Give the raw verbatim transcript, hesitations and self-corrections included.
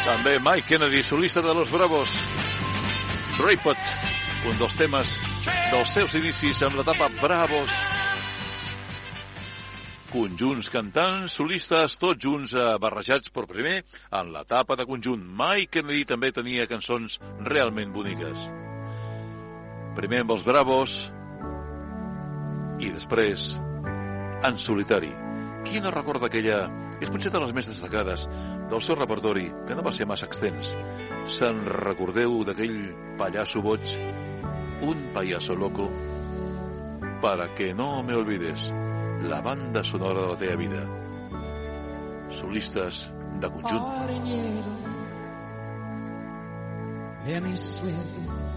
També Mike Kennedy, solista de Los Bravos. Draped, un dels temes dels seus inicis amb l'etapa Bravos. Conjunts cantants, solistes, tots junts barrejats per primer en l'etapa de conjunt. Mike Kennedy també tenia cançons realment boniques. Primer amb els Bravos i després en solitari. Qui no recorda aquella... És potser de les més destacades del seu repertori, que no va ser massa extens. Se'n recordeu d'aquell pallasso boig, un payaso loco, para que no me olvides, la banda sonora de la teva vida. Solistes de conjunt. De mi suerte